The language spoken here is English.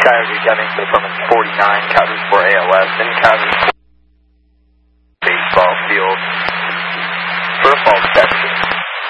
Coyote Gunning, confirming 49, Coyote 4 ALS, in Coyote 4 baseball field. First ball set.